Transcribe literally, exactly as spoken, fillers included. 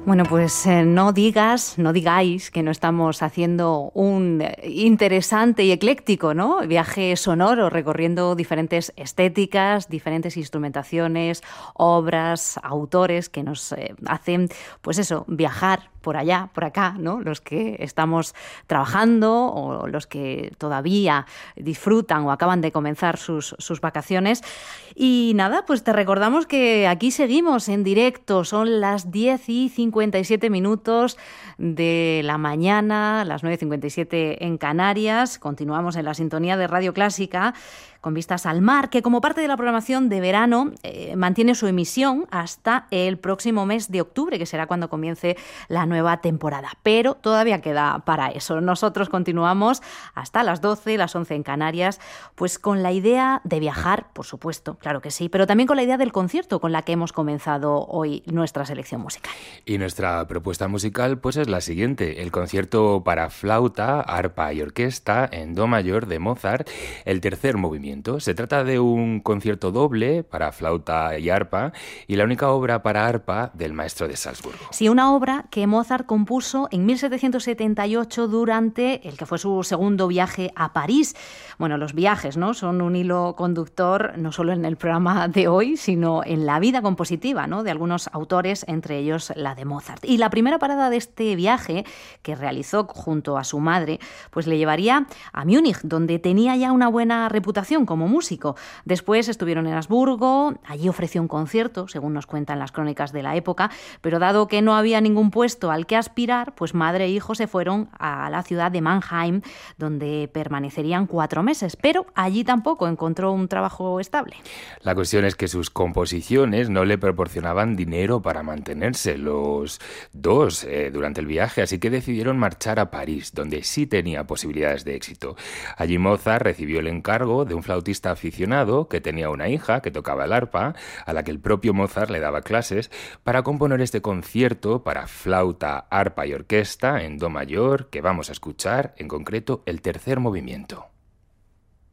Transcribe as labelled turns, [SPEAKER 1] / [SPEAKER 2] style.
[SPEAKER 1] Bueno, pues eh, no digas, no digáis que no estamos haciendo un interesante y ecléctico, ¿no? Viaje sonoro recorriendo diferentes estéticas, diferentes instrumentaciones, obras, autores que nos eh, hacen, pues eso, viajar por allá, por acá, ¿no? Los que estamos trabajando o los que todavía disfrutan o acaban de comenzar sus, sus vacaciones. Y nada, pues te recordamos que aquí seguimos en directo, son las diez y cincuenta y siete minutos de la mañana, las nueve y cincuenta y siete en Canarias. Continuamos en la sintonía de Radio Clásica con vistas al mar, que como parte de la programación de verano eh, mantiene su emisión hasta el próximo mes de octubre, que será cuando comience la nueva temporada. Pero todavía queda para eso. Nosotros continuamos hasta las doce, las once en Canarias, pues con la idea de viajar, por supuesto, claro que sí, pero también con la idea del concierto con la que hemos comenzado hoy nuestra selección musical.
[SPEAKER 2] Y nuestra propuesta musical pues es la siguiente: el concierto para flauta, arpa y orquesta en do mayor de Mozart, el tercer movimiento. Se trata de un concierto doble para flauta y arpa y la única obra para arpa del maestro de Salzburgo.
[SPEAKER 1] Sí, una obra que Mozart compuso en mil setecientos setenta y ocho durante el que fue su segundo viaje a París. Bueno, los viajes, ¿no?, son un hilo conductor no solo en el programa de hoy, sino en la vida compositiva, ¿no?, de algunos autores, entre ellos la de Mozart. Y la primera parada de este viaje que realizó junto a su madre, pues le llevaría a Múnich, donde tenía ya una buena reputación como músico. Después estuvieron en Habsburgo, allí ofreció un concierto, según nos cuentan las crónicas de la época, pero dado que no había ningún puesto al que aspirar, pues madre e hijo se fueron a la ciudad de Mannheim, donde permanecerían cuatro meses, pero allí tampoco encontró un trabajo estable.
[SPEAKER 2] La cuestión es que sus composiciones no le proporcionaban dinero para mantenerse los dos eh, durante el viaje, así que decidieron marchar a París, donde sí tenía posibilidades de éxito. Allí Mozart recibió el encargo de un flautista aficionado que tenía una hija que tocaba el arpa, a la que el propio Mozart le daba clases, para componer este concierto para flauta, arpa y orquesta en do mayor que vamos a escuchar, en concreto el tercer movimiento.